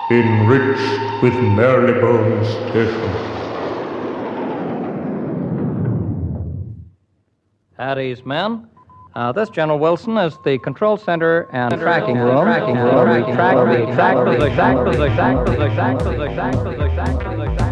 enriched with Marylebone Station. At ease, men. This, General Wilson, is the control center and tracking room. We track the position.